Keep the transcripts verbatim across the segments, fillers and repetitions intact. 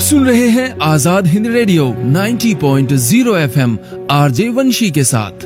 सुन रहे हैं आजाद हिंद रेडियो नब्बे पॉइंट शून्य एफएम आरजे वंशी के साथ।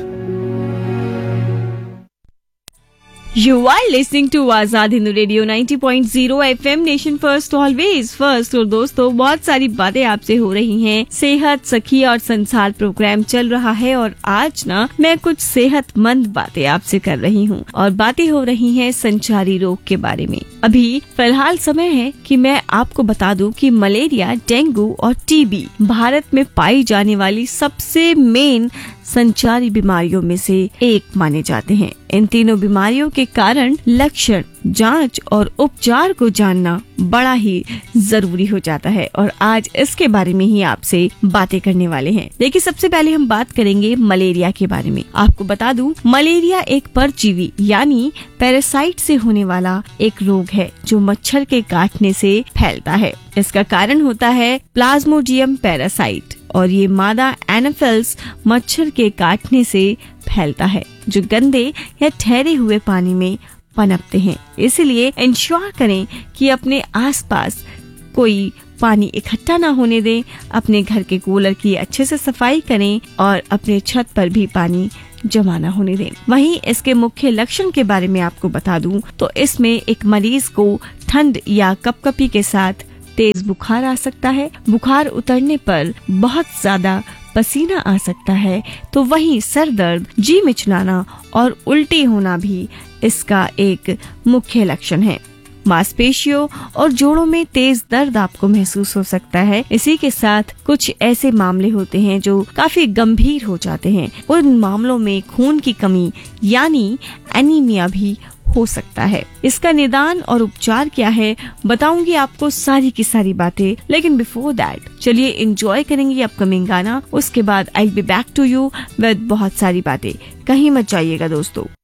You are listening to Azad Hind radio नब्बे पॉइंट शून्य FM, nation first always first. और दोस्तों, बहुत सारी बातें आपसे हो रही हैं। सेहत, सखी और संसार प्रोग्राम चल रहा है और आज ना मैं कुछ सेहतमंद बातें आपसे कर रही हूँ और बातें हो रही हैं संचारी रोग के बारे में। अभी फिलहाल समय है कि मैं आपको बता दूं कि मलेरिया, डेंगू और टीबी भारत में पाई जाने वाली सबसे मेन संचारी बीमारियों में से एक माने जाते हैं। इन तीनों बीमारियों के कारण लक्षण, जांच और उपचार को जानना बड़ा ही जरूरी हो जाता है और आज इसके बारे में ही आपसे बातें करने वाले हैं। देखिए, सबसे पहले हम बात करेंगे मलेरिया के बारे में। आपको बता दूं, मलेरिया एक परजीवी यानी पैरासाइट से होने वाला एक रोग है जो मच्छर के काटने से फैलता है। इसका कारण होता है प्लाज्मोडियम पैरासाइट और ये मादा एनाफिल्स मच्छर के काटने से फैलता है जो गंदे या ठहरे हुए पानी में पनपते हैं। इसलिए इंश्योर करें कि अपने आसपास कोई पानी इकट्ठा न होने दें, अपने घर के कूलर की अच्छे से सफाई करें और अपने छत पर भी पानी जमा न होने दें। वहीं इसके मुख्य लक्षण के बारे में आपको बता दूं तो इसमें एक मरीज को ठंड या कपकपी के साथ तेज बुखार आ सकता है। बुखार उतरने पर बहुत ज्यादा पसीना आ सकता है। तो वहीं सर दर्द, जी मिचलाना और उल्टी होना भी इसका एक मुख्य लक्षण है। मांसपेशियों और जोड़ों में तेज दर्द आपको महसूस हो सकता है। इसी के साथ कुछ ऐसे मामले होते हैं जो काफी गंभीर हो जाते हैं। उन मामलों में खून की कमी यानी एनीमिया भी हो सकता है। इसका निदान और उपचार क्या है बताऊंगी आपको सारी की सारी बातें, लेकिन बिफोर दैट चलिए एंजॉय करेंगे अपकमिंग गाना। उसके बाद आई be back to you with बहुत सारी बातें। कहीं मत जाइएगा दोस्तों।